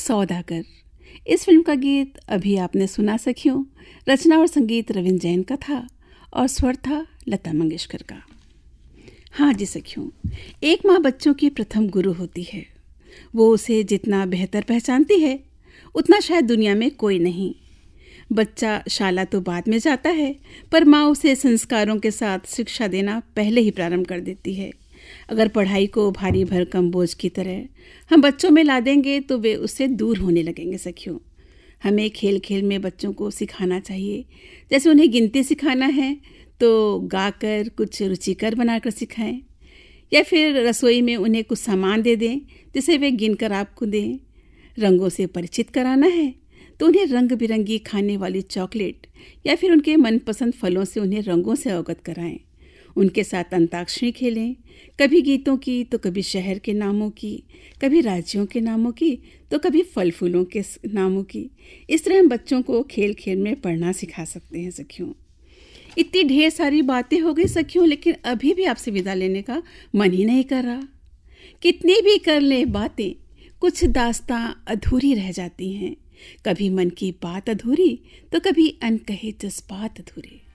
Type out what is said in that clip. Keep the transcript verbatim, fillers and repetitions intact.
सौदागर। इस फिल्म का गीत अभी आपने सुना सखियों। रचना और संगीत रविंद्र जैन का था और स्वर था लता मंगेशकर का। हाँ जी सखियों, एक माँ बच्चों की प्रथम गुरु होती है। वो उसे जितना बेहतर पहचानती है उतना शायद दुनिया में कोई नहीं। बच्चा शाला तो बाद में जाता है, पर माँ उसे संस्कारों के साथ शिक्षा देना पहले ही प्रारंभ कर देती है। अगर पढ़ाई को भारी भरकम बोझ की तरह हम बच्चों में ला देंगे तो वे उससे दूर होने लगेंगे सखियों। हमें खेल खेल में बच्चों को सिखाना चाहिए। जैसे उन्हें गिनती सिखाना है तो गाकर कुछ रुचिकर बनाकर सिखाएं, या फिर रसोई में उन्हें कुछ सामान दे दें जिसे वे गिनकर आपको दें। रंगों से परिचित कराना है तो उन्हें रंग बिरंगी खाने वाली चॉकलेट या फिर उनके मनपसंद फलों से उन्हें रंगों से अवगत कराएं। उनके साथ अंताक्षरी खेलें, कभी गीतों की तो कभी शहर के नामों की, कभी राज्यों के नामों की तो कभी फल फूलों के नामों की। इस तरह हम बच्चों को खेल खेल में पढ़ना सिखा सकते हैं सखियों। इतनी ढेर सारी बातें हो गई सखियों, लेकिन अभी भी आपसे विदा लेने का मन ही नहीं कर रहा। कितनी भी कर ले बातें, कुछ दास्तां अधूरी रह जाती हैं। कभी मन की बात अधूरी तो कभी अनकहे जज्बात अधूरे।